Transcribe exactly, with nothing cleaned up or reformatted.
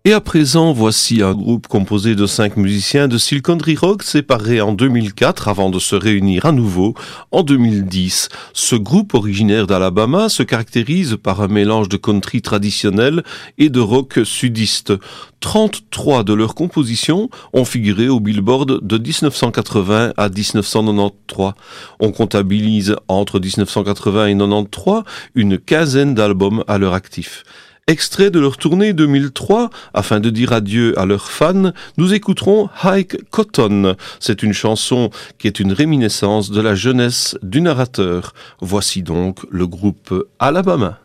Et à présent, voici un groupe composé de cinq musiciens de style country rock séparés en deux mille quatre avant de se réunir à nouveau en deux mille dix. Ce groupe originaire d'Alabama se caractérise par un mélange de country traditionnel et de rock sudiste. trente-trois de leurs compositions ont figuré au Billboard de dix-neuf cent quatre-vingts à dix-neuf cent quatre-vingt-treize. On comptabilise entre dix-neuf cent quatre-vingts et quatre-vingt-treize une quinzaine d'albums à leur actif. Extrait de leur tournée deux mille trois, afin de dire adieu à leurs fans, nous écouterons Hike Cotton. C'est une chanson qui est une réminiscence de la jeunesse du narrateur. Voici donc le groupe Alabama.